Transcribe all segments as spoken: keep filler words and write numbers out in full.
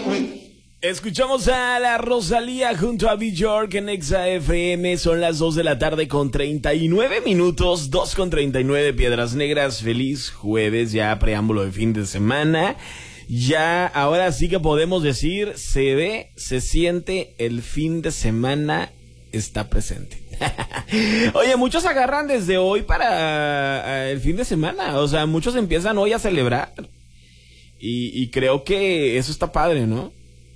Escuchamos a la Rosalía junto a Björk en Exa F M. Son las dos de la tarde con treinta y nueve minutos. dos con treinta y nueve, Piedras Negras. Feliz jueves, ya preámbulo de fin de semana. Ya, ahora sí que podemos decir, se ve, se siente, el fin de semana está presente. Oye, muchos agarran desde hoy para el fin de semana. O sea, muchos empiezan hoy a celebrar. Y, y creo que eso está padre, ¿no?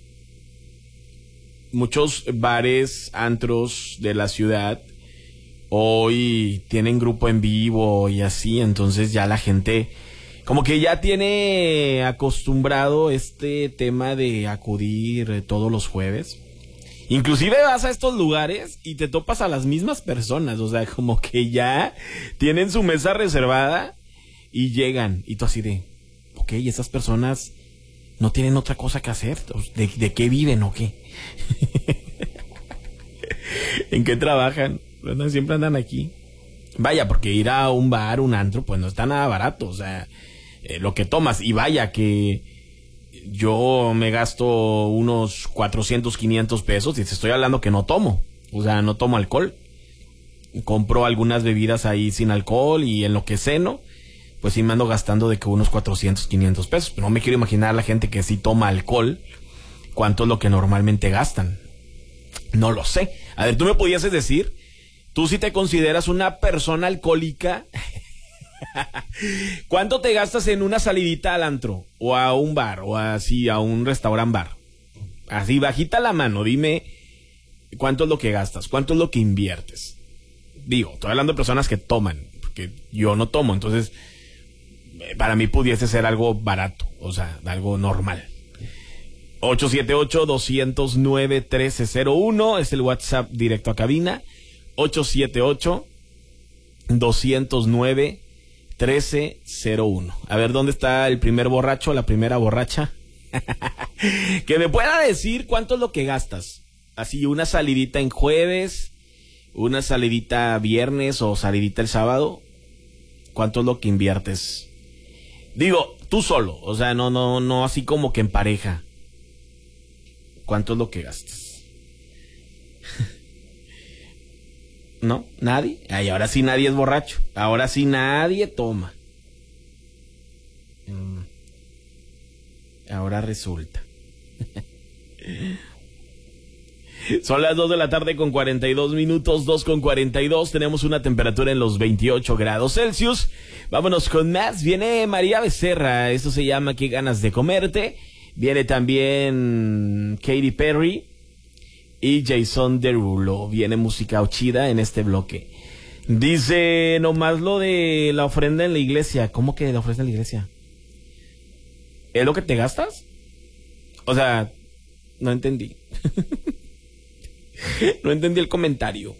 Muchos bares, antros de la ciudad hoy tienen grupo en vivo y así, entonces ya la gente como que ya tiene acostumbrado este tema de acudir todos los jueves. Inclusive vas a estos lugares y te topas a las mismas personas, o sea, como que ya tienen su mesa reservada y llegan y tú así de, ok, esas personas no tienen otra cosa que hacer, ¿de, de qué viven o qué? ¿En qué trabajan? Siempre andan aquí. Vaya, porque ir a un bar, un antro, pues no está nada barato, o sea, eh, lo que tomas, y vaya que yo me gasto unos cuatrocientos, quinientos pesos y te estoy hablando que no tomo, o sea, no tomo alcohol. Compro algunas bebidas ahí sin alcohol y en lo que ceno, pues sí me ando gastando de que unos cuatrocientos, quinientos pesos. Pero no me quiero imaginar la gente que sí toma alcohol, cuánto es lo que normalmente gastan. No lo sé. A ver, ¿tú me pudieses decir, tú si te consideras una persona alcohólica, cuánto te gastas en una salidita al antro, o a un bar, o así, a un restaurant bar? Así, bajita la mano, dime cuánto es lo que gastas, cuánto es lo que inviertes. Digo, estoy hablando de personas que toman, porque yo no tomo, entonces para mí pudiese ser algo barato, o sea, algo normal. ocho siete ocho, dos cero nueve, uno tres cero uno es el WhatsApp directo a cabina. ocho siete ocho, dos cero nueve, uno tres cero uno. A ver, ¿dónde está el primer borracho, la primera borracha? Que me pueda decir cuánto es lo que gastas. Así, una salidita en jueves, una salidita viernes o salidita el sábado. ¿Cuánto es lo que inviertes? Digo, tú solo, o sea, no, no, no así como que en pareja. ¿Cuánto es lo que gastas? ¿No? ¿Nadie? Ay, ahora sí nadie es borracho. Ahora sí nadie toma. Mm. Ahora resulta. Son las dos de la tarde con cuarenta y dos minutos, dos con cuarenta y dos. Tenemos una temperatura en los veintiocho grados Celsius. Vámonos con más. Viene María Becerra. Esto se llama Qué ganas de comerte. Viene también Katy Perry y Jason Derulo. Viene música chida en este bloque. Dice nomás lo de la ofrenda en la iglesia. ¿Cómo que la ofrenda en la iglesia? ¿Es lo que te gastas? O sea, no entendí. No entendí el comentario.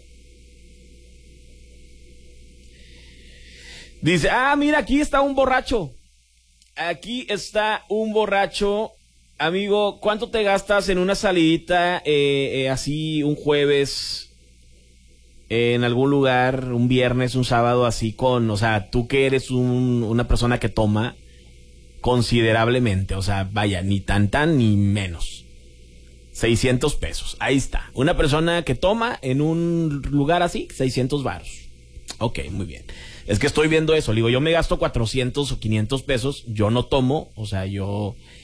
Dice, ah, mira, aquí está un borracho. Aquí está un borracho. Amigo, ¿cuánto te gastas en una salidita eh, eh, así un jueves, eh, en algún lugar, un viernes, un sábado, así con, o sea, tú que eres un, una persona que toma considerablemente, o sea, vaya, ni tan tan ni menos. seiscientos pesos, ahí está. Una persona que toma en un lugar así, seiscientos varos. Ok, muy bien. Es que estoy viendo eso, digo, yo me gasto cuatrocientos o quinientos pesos, yo no tomo, o sea, yo